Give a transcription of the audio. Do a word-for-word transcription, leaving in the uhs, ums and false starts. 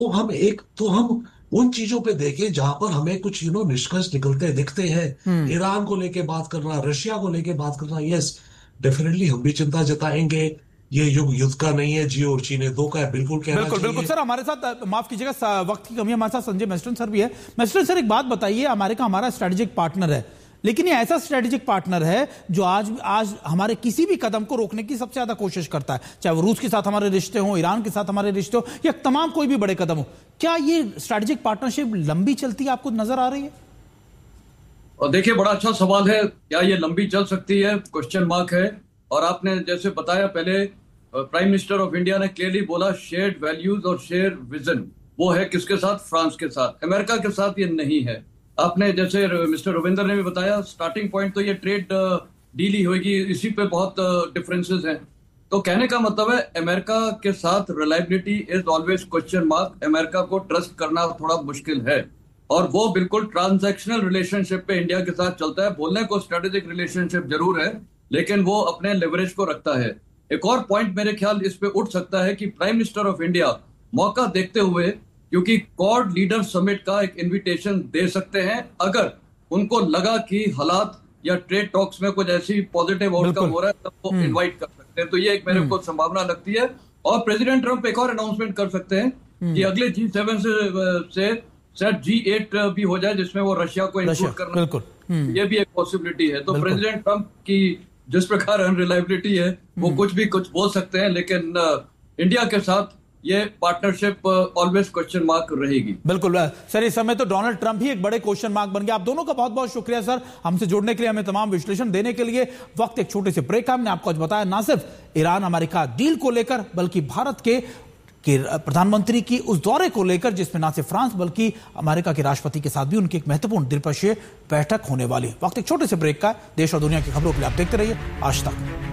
तो हम एक तो हम उन चीजों पे देखें जहां पर हमें कुछ यू नो निष्कर्ष निकलते दिखते हैं। हम्म। ईरान को लेके बात करना, रशिया को लेके बात करना, यस डेफिनेटली हम भी चिंता जताएंगे। ये युग युद्ध का नहीं है, जियो और चीने दो का है, बिल्कुल कहना बिल्कुल बिल्कुल चाहिए। सर, हमारे साथ अ, माफ कीजिएगा, स- वक्त की कमी है, हमारे साथ संजय मेस्टन सर भी है। मेस्टन सर, एक बात बताइए, अमेरिका हमारा स्ट्रेटेजिक पार्टनर है, लेकिन ये ऐसा स्ट्रेटेजिक पार्टनर है जो आज आज हमारे किसी भी कदम को रोकने की सबसे ज्यादा कोशिश करता है, चाहे वो रूस के साथ हमारे रिश्ते हो, ईरान के साथ हमारे रिश्ते हो, या तमाम कोई भी बड़े कदम हो। क्या ये स्ट्रेटेजिक पार्टनरशिप लंबी चलती है, आपको नजर आ रही है? और देखिए, बड़ा अच्छा सवाल है, क्या ये लंबी चल सकती है, क्वेश्चन मार्क है। और आपने जैसे बताया पहले, प्राइम मिनिस्टर ऑफ इंडिया ने क्लियरली बोला शेयर्ड वैल्यूज और शेयर विजन। वो है किसके साथ? फ्रांस के साथ, अमेरिका के साथ ये नहीं है। आपने जैसे मिस्टर रविंदर ने भी बताया, स्टार्टिंग पॉइंट तो ये ट्रेड डील ही होगी, इसी पे बहुत डिफरेंसेस हैं। तो कहने का मतलब है, अमेरिका के साथ reliability is always question mark. America को ट्रस्ट करना थोड़ा मुश्किल है, और वो बिल्कुल ट्रांजैक्शनल रिलेशनशिप पे इंडिया के साथ चलता है। बोलने को स्ट्रेटेजिक रिलेशनशिप जरूर है, लेकिन वो अपने लेवरेज को रखता है। एक और पॉइंट मेरे ख्याल इस पे उठ सकता है कि प्राइम मिनिस्टर ऑफ इंडिया मौका देखते हुए, क्योंकि क्वाड लीडर समिट का एक इनविटेशन दे सकते हैं अगर उनको लगा कि हालात या ट्रेड टॉक्स में कुछ ऐसी पॉजिटिव आउटकम हो रहा है, तब वो हम्म। इनवाइट कर सकते हैं। तो ये एक मेरे को संभावना लगती है। और प्रेसिडेंट ट्रंप एक और अनाउंसमेंट कर सकते हैं कि अगले जी सेवन से, से शायद जी एट भी हो जाए, जिसमें वो रशिया को इंक्लूड करना, बिल्कुल। हम्म। ये भी एक पॉसिबिलिटी है। तो बिल्कुल। प्रेसिडेंट ट्रंप की जिस प्रकार अनरिलायबिलिटी है, वो कुछ भी कुछ बोल सकते हैं, लेकिन इंडिया के साथ ये पार्टनरशिप ऑलवेज क्वेश्चन मार्क रहेगी। बिल्कुल सर, इस समय तो डोनाल्ड ट्रंप ही एक बड़े क्वेश्चन मार्क बन गया। आप दोनों का बहुत बहुत शुक्रिया सर, हमसे जुड़ने के लिए, हमें तमाम विश्लेषण देने के लिए। वक्त एक छोटे से ब्रेक, हमने आपको आज बताया ना सिर्फ ईरान अमेरिका डील को लेकर, बल्कि भारत के कि प्रधानमंत्री की उस दौरे को लेकर जिसमें ना सिर्फ फ्रांस बल्कि अमेरिका के राष्ट्रपति के साथ भी उनकी एक महत्वपूर्ण द्विपक्षीय बैठक होने वाली है। वक्त एक छोटे से ब्रेक का। देश और दुनिया की खबरों के लिए आप देखते रहिए आज तक।